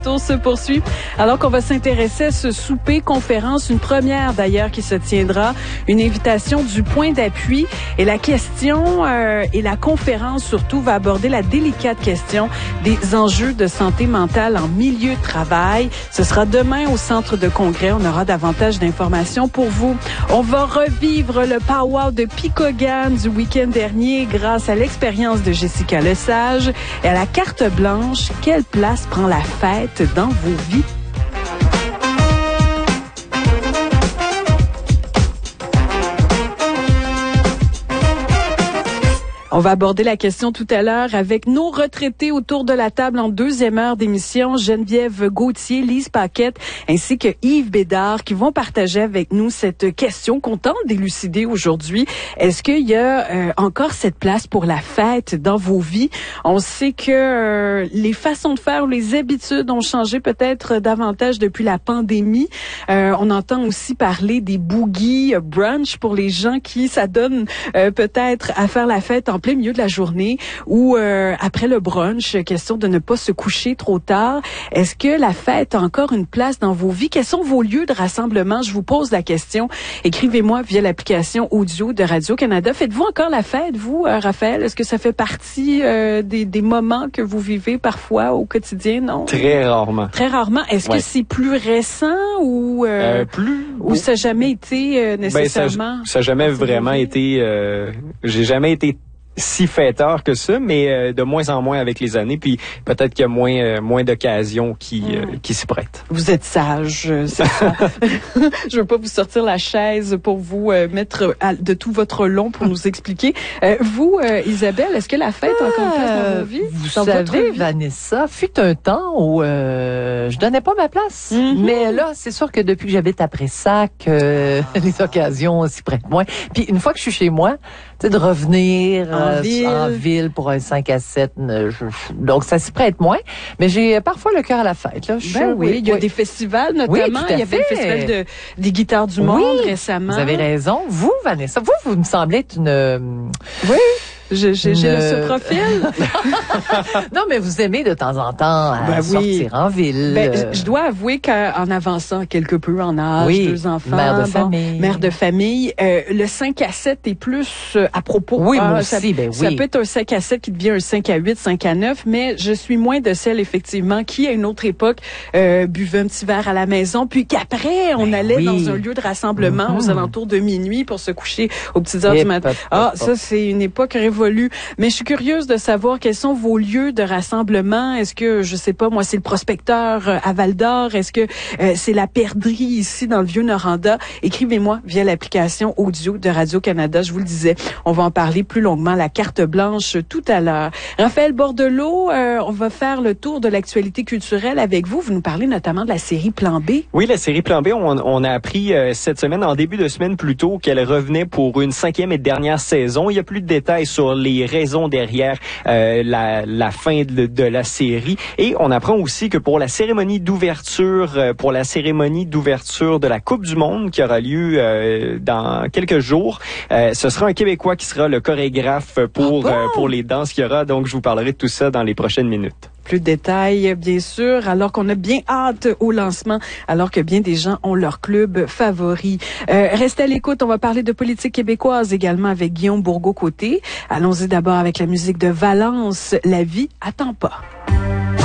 Tour se poursuit alors qu'on va s'intéresser à ce souper conférence, une première d'ailleurs qui se tiendra, une invitation du point d'appui et la question et la conférence surtout va aborder la délicate question des enjeux de santé mentale en milieu de travail. Ce sera demain au centre de congrès. On aura davantage d'informations pour vous. On va revivre le powwow de Picogan du week-end dernier grâce à l'expérience de Jessica Lesage et à la carte blanche. Quelle place prend la fête dans vos vies? On va aborder la question tout à l'heure avec nos retraités autour de la table en deuxième heure d'émission, Geneviève Gauthier, Lise Paquette, ainsi que Yves Bédard, qui vont partager avec nous cette question qu'on tente d'élucider aujourd'hui. Est-ce qu'il y a encore cette place pour la fête dans vos vies? On sait que les façons de faire ou les habitudes ont changé peut-être davantage depuis la pandémie. On entend aussi parler des boogie brunch pour les gens qui s'adonnent peut-être à faire la fête en plein milieu de la journée ou après le brunch, question de ne pas se coucher trop tard. Est-ce que la fête a encore une place dans vos vies? Quels sont vos lieux de rassemblement? Je vous pose la question. Écrivez-moi via l'application audio de Radio-Canada. Faites-vous encore la fête, vous, Raphaël? Est-ce que ça fait partie des moments que vous vivez parfois au quotidien? Non? Très rarement. Très rarement. Est-ce que c'est plus récent ou ça n'a jamais été nécessairement? Ça n'a jamais vraiment été... j'ai jamais été si fêteur que ça, mais de moins en moins avec les années, puis peut-être qu'il y a moins d'occasions qui s'y prêtent. Vous êtes sage, c'est ça. Je veux pas vous sortir la chaise pour vous mettre de tout votre long pour nous expliquer. Vous, Isabelle, est-ce que la fête a encore une place dans vos vies? Vous savez, Vanessa, fut un temps où je donnais pas ma place. Mais là, c'est sûr que depuis que j'habite à Pressac, les occasions s'y prêtent moins. Puis une fois que je suis chez moi, tu sais, de revenir en ville pour un 5 à 7, donc ça s'y prête moins. Mais j'ai parfois le cœur à la fête. Là. Il y a des festivals notamment. Il y avait le festival des guitares du monde récemment. Vous avez raison. Vous, Vanessa, vous me semblez être une... Oui. J'ai ce profil. Non, mais vous aimez de temps en temps sortir en ville. Je dois avouer qu'en avançant quelque peu en âge, 2 enfants, mère de famille, le 5 à 7 est plus à propos. Oui, moi aussi, ça peut être un 5 à 7 qui devient un 5 à 8, 5 à 9, mais je suis moins de celle, effectivement, qui, à une autre époque, buvait un petit verre à la maison, puis qu'après, on allait dans un lieu de rassemblement aux alentours de minuit pour se coucher aux petites heures du matin. Ça, c'est une époque révolue. Mais je suis curieuse de savoir quels sont vos lieux de rassemblement. Est-ce que, je sais pas, moi, c'est le Prospecteur à Val-d'Or? Est-ce que c'est la Perdrix ici dans le Vieux-Noranda? Écrivez-moi via l'application audio de Radio-Canada. Je vous le disais, on va en parler plus longuement, la carte blanche tout à l'heure. Raphaël Bordelot, on va faire le tour de l'actualité culturelle avec vous. Vous nous parlez notamment de la série Plan B. Oui, la série Plan B, on a appris cette semaine, en début de semaine plus tôt, qu'elle revenait pour une 5e et dernière saison. Il y a plus de détails sur les raisons derrière la fin de la série. Et on apprend aussi que pour la cérémonie d'ouverture de la Coupe du Monde qui aura lieu dans quelques jours, ce sera un Québécois qui sera le chorégraphe pour les danses qu'il y aura. Donc, je vous parlerai de tout ça dans les prochaines minutes. Plus de détails, bien sûr, alors qu'on a bien hâte au lancement, alors que bien des gens ont leur club favori. Restez à l'écoute, on va parler de politique québécoise également avec Guillaume Bourgault-Côté. Allons-y d'abord avec la musique de Valence, La vie attend pas.